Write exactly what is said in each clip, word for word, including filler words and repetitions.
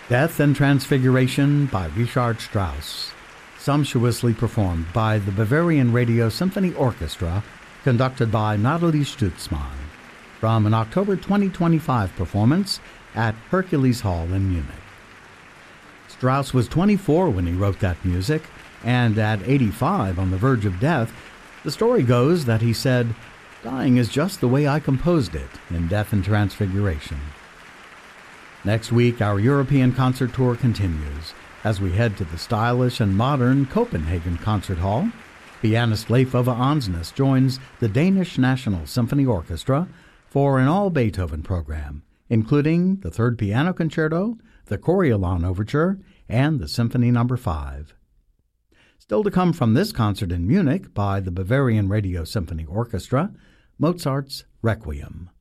Death and Transfiguration by Richard Strauss, sumptuously performed by the Bavarian Radio Symphony Orchestra, conducted by Nathalie Stutzmann, from an October twenty twenty-five performance at Hercules Hall in Munich. Strauss was twenty-four when he wrote that music, and at eighty-five, on the verge of death, the story goes that he said, "Dying is just the way I composed it" in Death and Transfiguration. Next week, our European concert tour continues as we head to the stylish and modern Copenhagen Concert Hall. Pianist Leif Ove Ansnes joins the Danish National Symphony Orchestra for an all-Beethoven program, including the Third Piano Concerto, the Coriolan Overture, and the Symphony Number five. Still to come from this concert in Munich by the Bavarian Radio Symphony Orchestra, Mozart's Requiem.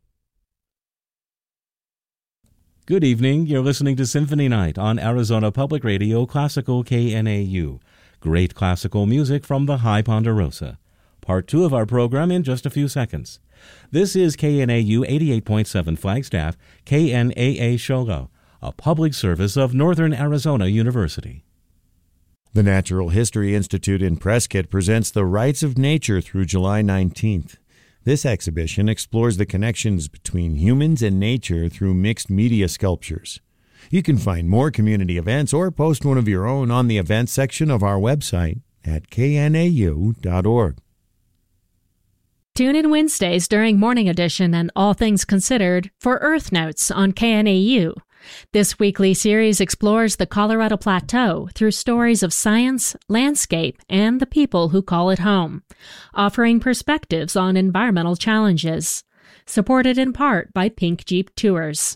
Good evening. You're listening to Symphony Night on Arizona Public Radio Classical K N A U. Great classical music from the High Ponderosa. Part two of our program in just a few seconds. This is K N A U eighty-eight point seven Flagstaff, K N A A Shogo, a public service of Northern Arizona University. The Natural History Institute in Prescott presents The Rights of Nature through July nineteenth. This exhibition explores the connections between humans and nature through mixed media sculptures. You can find more community events or post one of your own on the events section of our website at k n a u dot org. Tune in Wednesdays during Morning Edition and All Things Considered for Earth Notes on K N A U. This weekly series explores the Colorado Plateau through stories of science, landscape, and the people who call it home, offering perspectives on environmental challenges. Supported in part by Pink Jeep Tours.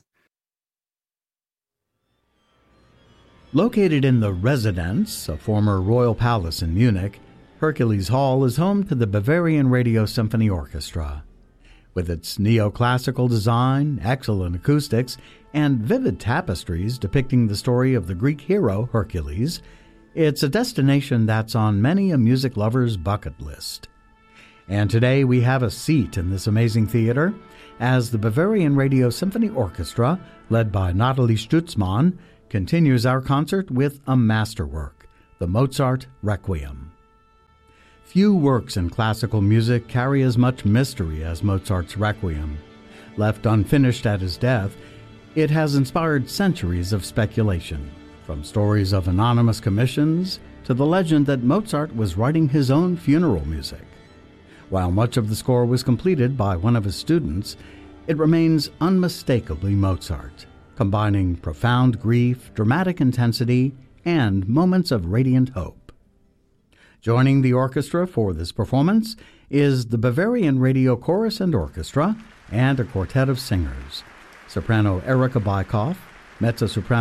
Located in the Residenz, a former royal palace in Munich, Hercules Hall is home to the Bavarian Radio Symphony Orchestra. With its neoclassical design, excellent acoustics, and vivid tapestries depicting the story of the Greek hero Hercules, it's a destination that's on many a music lover's bucket list. And today we have a seat in this amazing theater as the Bavarian Radio Symphony Orchestra, led by Nathalie Stutzmann, continues our concert with a masterwork, the Mozart Requiem. Few works in classical music carry as much mystery as Mozart's Requiem. Left unfinished at his death, it has inspired centuries of speculation, from stories of anonymous commissions to the legend that Mozart was writing his own funeral music. While much of the score was completed by one of his students, it remains unmistakably Mozart, combining profound grief, dramatic intensity, and moments of radiant hope. Joining the orchestra for this performance is the Bavarian Radio Chorus and Orchestra and a quartet of singers: soprano Erika Bykoff, mezzo-soprano